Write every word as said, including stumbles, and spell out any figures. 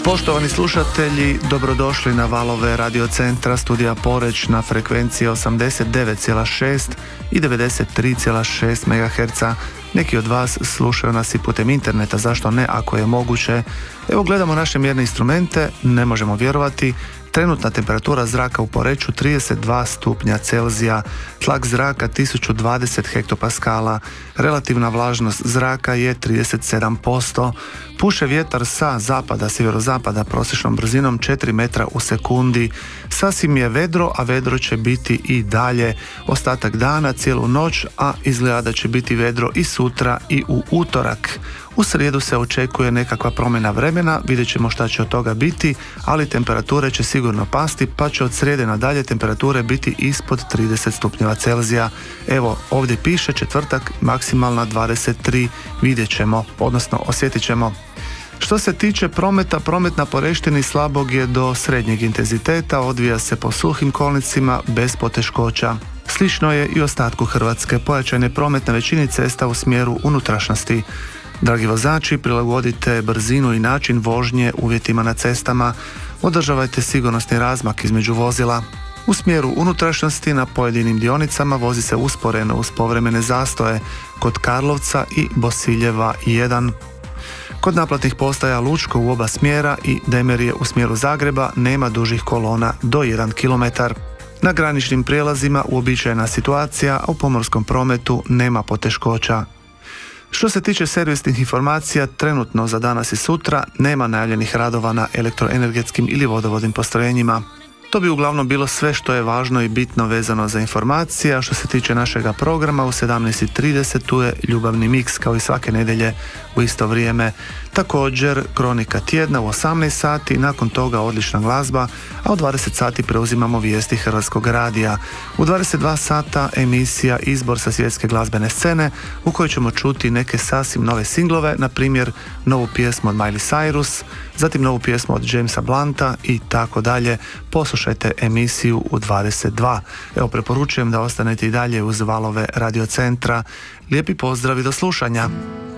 Poštovani slušatelji, dobrodošli na valove radiocentra Studija Poreč na frekvenciji osamdeset devet zarez šest i devedeset tri zarez šest megaherca. Neki od vas slušaju nas i putem interneta, zašto ne ako je moguće. Evo gledamo naše mjerne instrumente, ne možemo vjerovati. Trenutna temperatura zraka u Poreču trideset dva stupnja Celzija, tlak zraka tisuću dvadeset hektopaskala, relativna vlažnost zraka je trideset sedam posto, puše vjetar sa zapada, sjeverozapada prosječnom brzinom četiri metra u sekundi, sasvim je vedro, a vedro će biti i dalje ostatak dana, cijelu noć, a izgleda da će biti vedro i sutra i u utorak. U srijedu se očekuje nekakva promjena vremena, vidjet ćemo šta će od toga biti, ali temperature će sigurno pasti, pa će od srijede nadalje temperature biti ispod trideset stupnjeva Celzija. Evo, ovdje piše četvrtak maksimalna dvadeset tri, vidjet ćemo, odnosno osjetit ćemo. Što se tiče prometa, promet na Poreštini slabog je do srednjeg intenziteta, odvija se po suhim kolnicima bez poteškoća. Slično je i ostatku Hrvatske, pojačan je promet na većini cesta u smjeru unutrašnjosti. Dragi vozači, prilagodite brzinu i način vožnje uvjetima na cestama, održavajte sigurnosni razmak između vozila. U smjeru unutrašnjosti na pojedinim dionicama vozi se usporeno uz povremene zastoje kod Karlovca i Bosiljeva jedan. Kod naplatnih postaja Lučko u oba smjera i Demerije u smjeru Zagreba nema dužih kolona do jedan kilometar. Na graničnim prijelazima uobičajena situacija, a u pomorskom prometu nema poteškoća. Što se tiče servisnih informacija, trenutno za danas i sutra nema najavljenih radova na elektroenergetskim ili vodovodnim postrojenjima. To bi uglavnom bilo sve što je važno i bitno vezano za informacije, a što se tiče našega programa u sedamnaest i trideset tu je ljubavni miks kao i svake nedjelje u isto vrijeme. Također kronika tjedna u osamnaest sati, nakon toga odlična glazba, a u dvadeset sati preuzimamo vijesti Hrvatskog radija. U dvadeset dva sata emisija Izbor sa svjetske glazbene scene u kojoj ćemo čuti neke sasvim nove singlove, na primjer novu pjesmu od Miley Cyrus, zatim novu pjesmu od Jamesa Blunta i tako dalje. Poslušajte emisiju u dvadeset dva. Evo, preporučujem da ostanete i dalje uz valove radiocentra. Lijepi pozdrav i do slušanja.